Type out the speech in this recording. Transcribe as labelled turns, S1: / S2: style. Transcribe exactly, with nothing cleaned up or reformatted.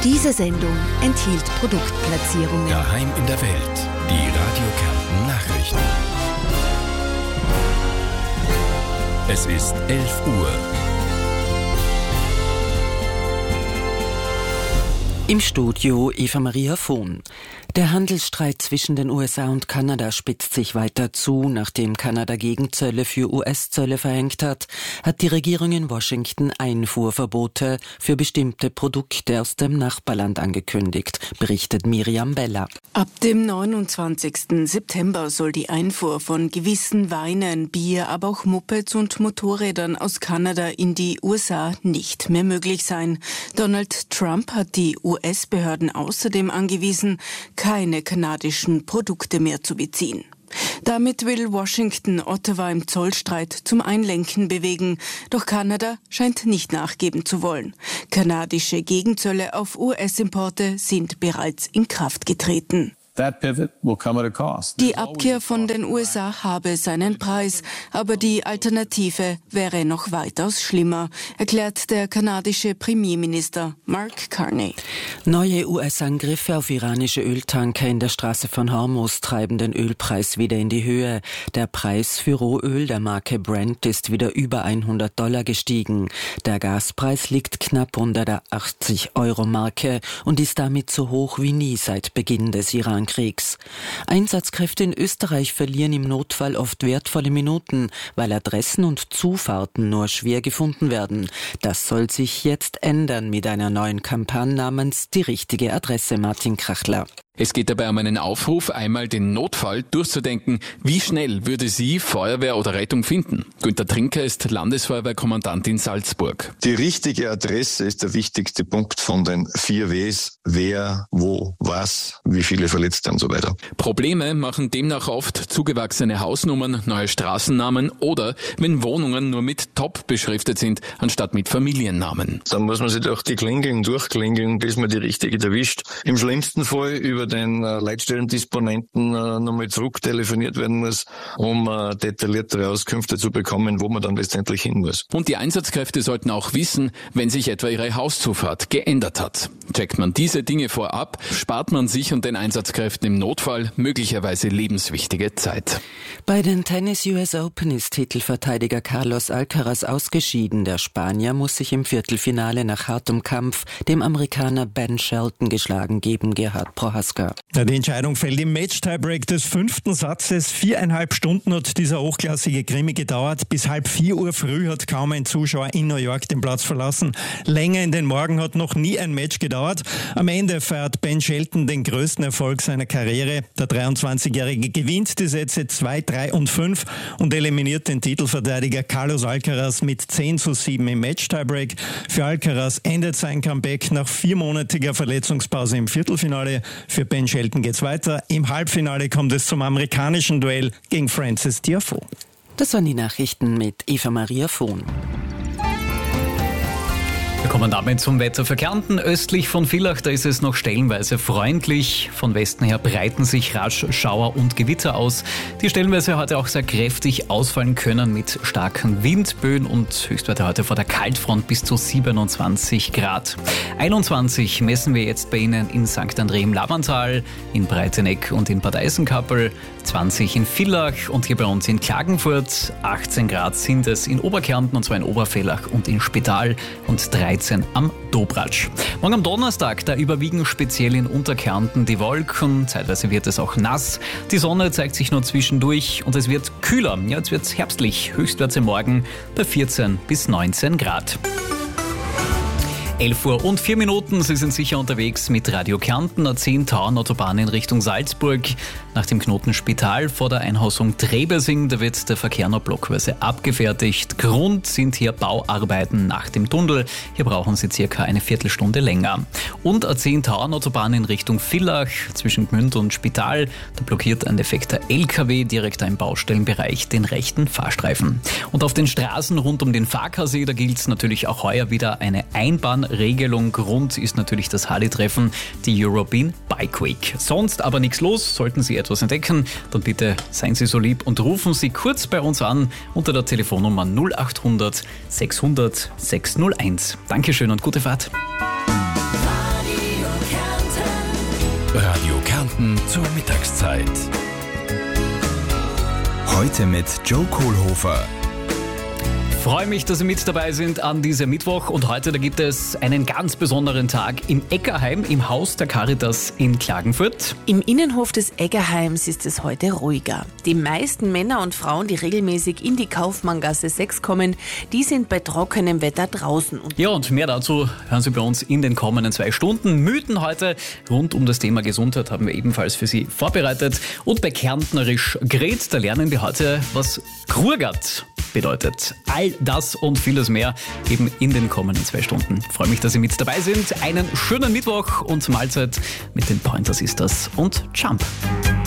S1: Diese Sendung enthielt Produktplatzierungen.
S2: Daheim in der Welt. Die Radio Kärnten Nachrichten. Es ist elf Uhr.
S3: Im Studio Eva Maria Vohn. Der Handelsstreit zwischen den U S A und Kanada spitzt sich weiter zu. Nachdem Kanada Gegenzölle für U S-Zölle verhängt hat, hat die Regierung in Washington Einfuhrverbote für bestimmte Produkte aus dem Nachbarland angekündigt, berichtet Miriam Beller.
S4: Ab dem neunundzwanzigsten September soll die Einfuhr von gewissen Weinen, Bier, aber auch Mopeds und Motorrädern aus Kanada in die U S A nicht mehr möglich sein. Donald Trump hat die U S-Behörden außerdem angewiesen, keine kanadischen Produkte mehr zu beziehen. Damit will Washington Ottawa im Zollstreit zum Einlenken bewegen, doch Kanada scheint nicht nachgeben zu wollen. Kanadische Gegenzölle auf U S-Importe sind bereits in Kraft getreten.
S5: That pivot will come at a cost.
S4: Die Abkehr von den U S A habe seinen Preis, aber die Alternative wäre noch weitaus schlimmer, erklärt der kanadische Premierminister Mark Carney.
S3: Neue U S-Angriffe auf iranische Öltanker in der Straße von Hormuz treiben den Ölpreis wieder in die Höhe. Der Preis für Rohöl der Marke Brent ist wieder über hundert Dollar gestiegen. Der Gaspreis liegt knapp unter der achtzig Euro Marke und ist damit so hoch wie nie seit Beginn des Iran Kriegs. Einsatzkräfte in Österreich verlieren im Notfall oft wertvolle Minuten, weil Adressen und Zufahrten nur schwer gefunden werden. Das soll sich jetzt ändern mit einer neuen Kampagne namens Die richtige Adresse, Martin Krachler.
S6: Es geht dabei um einen Aufruf, einmal den Notfall durchzudenken. Wie schnell würde Sie Feuerwehr oder Rettung finden? Günter Trinker ist Landesfeuerwehrkommandant in Salzburg.
S7: Die richtige Adresse ist der wichtigste Punkt von den vier Ws. Wer, wo, was, wie viele Verletzte und so weiter.
S6: Probleme machen demnach oft zugewachsene Hausnummern, neue Straßennamen oder wenn Wohnungen nur mit Top beschriftet sind, anstatt mit Familiennamen.
S7: Dann muss man sich durch die Klingeln durchklingeln, bis man die richtige erwischt. Im schlimmsten Fall über den äh, Leitstellendisponenten äh, nochmal zurücktelefoniert werden muss, um äh, detailliertere Auskünfte zu bekommen, wo man dann letztendlich hin muss.
S6: Und die Einsatzkräfte sollten auch wissen, wenn sich etwa ihre Hauszufahrt geändert hat. Checkt man diese Dinge vorab, spart man sich und den Einsatzkräften im Notfall möglicherweise lebenswichtige Zeit.
S3: Bei den Tennis U S Open ist Titelverteidiger Carlos Alcaraz ausgeschieden. Der Spanier muss sich im Viertelfinale nach hartem Kampf dem Amerikaner Ben Shelton geschlagen geben, Gerhard Prohaska.
S8: Ja, die Entscheidung fällt im Match-Tiebreak des fünften Satzes. Viereinhalb Stunden hat dieser hochklassige Krimi gedauert. Bis halb vier Uhr früh hat kaum ein Zuschauer in New York den Platz verlassen. Länger in den Morgen hat noch nie ein Match gedauert. Am Ende feiert Ben Shelton den größten Erfolg seiner Karriere. Der dreiundzwanzigjährige gewinnt die Sätze zwei, drei und fünf und eliminiert den Titelverteidiger Carlos Alcaraz mit zehn zu sieben im Match-Tiebreak. Für Alcaraz endet sein Comeback nach viermonatiger Verletzungspause im Viertelfinale. Für Ben Shelton geht's weiter. Im Halbfinale kommt es zum amerikanischen Duell gegen Frances Tiafoe.
S3: Das waren die Nachrichten mit Eva Maria Vohn.
S9: Wir kommen damit zum Wetter für Kärnten. Östlich von Villach, da ist es noch stellenweise freundlich. Von Westen her breiten sich rasch Schauer und Gewitter aus, die stellenweise heute auch sehr kräftig ausfallen können mit starken Windböen und Höchstwerte heute vor der Kaltfront bis zu siebenundzwanzig Grad. einundzwanzig messen wir jetzt bei Ihnen in Sankt André im Lavantal, in Breiteneck und in Bad Eisenkappel, zwanzig in Villach und hier bei uns in Klagenfurt, achtzehn Grad sind es in Oberkärnten und zwar in Obervellach und in Spital und dreizehn am Dobratsch. Morgen am Donnerstag, da überwiegen speziell in Unterkärnten die Wolken, zeitweise wird es auch nass, die Sonne zeigt sich nur zwischendurch und es wird kühler, ja, jetzt wird es herbstlich, Höchstwerte morgen bei vierzehn bis neunzehn Grad. elf Uhr und vier Minuten, Sie sind sicher unterwegs mit Radio Kärnten, A zehn Tauernautobahn in Richtung Salzburg. Nach dem Knoten Spital vor der Einhausung Trebesing, da wird der Verkehr noch blockweise abgefertigt. Grund sind hier Bauarbeiten nach dem Tunnel. Hier brauchen Sie circa eine Viertelstunde länger. Und A zehn Tauernautobahn in Richtung Villach zwischen Gmünd und Spital. Da blockiert ein defekter L K W direkt im Baustellenbereich den rechten Fahrstreifen. Und auf den Straßen rund um den Farkasee, da gilt es natürlich auch heuer wieder eine Einbahnregelung. Grund ist natürlich das Harley-Treffen, die European Bike Week. Sonst aber nichts los. Sollten Sie etwas entdecken, dann bitte seien Sie so lieb und rufen Sie kurz bei uns an unter der Telefonnummer null acht hundert sechshundert sechshunderteins. Dankeschön und gute Fahrt.
S10: Radio
S2: Radio Kärnten zur Mittagszeit. Heute mit Joe Kohlhofer.
S9: Ich freue mich, dass Sie mit dabei sind an diesem Mittwoch und heute da gibt es einen ganz besonderen Tag im Eckerheim im Haus der Caritas in Klagenfurt.
S10: Im Innenhof des Eckerheims ist es heute ruhiger. Die meisten Männer und Frauen, die regelmäßig in die Kaufmanngasse sechs kommen, die sind bei trockenem Wetter draußen.
S9: Ja, und mehr dazu hören Sie bei uns in den kommenden zwei Stunden. Mythen heute rund um das Thema Gesundheit haben wir ebenfalls für Sie vorbereitet. Und bei Kärntnerisch Gret, da lernen wir heute, was Krurgat bedeutet. All das und vieles mehr eben in den kommenden zwei Stunden. Ich freue mich, dass Sie mit dabei sind. Einen schönen Mittwoch und Mahlzeit mit den Pointer Sisters und Jump.